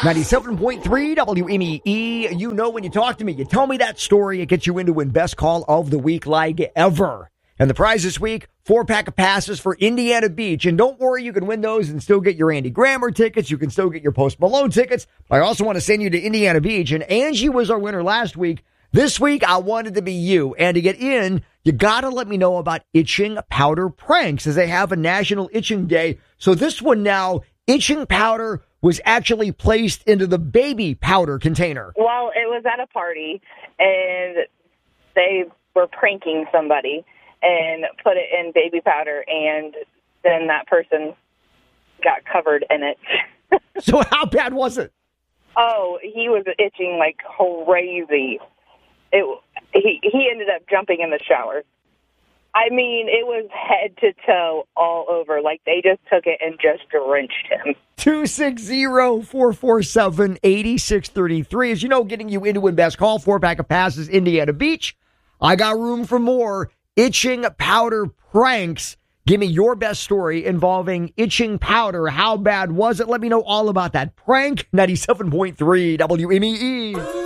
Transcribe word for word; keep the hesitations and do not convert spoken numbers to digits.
ninety-seven point three W M E E. You know when you talk to me, you tell me that story, it gets you into win best call of the week like ever. And the prize this week, four pack of passes for Indiana Beach. And don't worry, you can win those and still get your Andy Grammer tickets. You can still get your Post Malone tickets. I also want to send you to Indiana Beach. And Angie was our winner last week. This week, I wanted to be you. And to get in, you got to let me know about itching powder pranks, as they have a National Itching Day. So this one now, itching powder was actually placed into the baby powder container. Well, it was at a party, and they were pranking somebody and put it in baby powder, and then that person got covered in it. So how bad was it? Oh, he was itching like crazy. It, he, he ended up jumping in the shower. I mean, it was head to toe all over. Like, they just took it and just drenched him. two six zero, four four seven, eight six three three. As you know, getting you into win best call, four pack of passes, Indiana Beach. I got room for more itching powder pranks. Give me your best story involving itching powder. How bad was it? Let me know all about that prank. ninety-seven point three W M E E.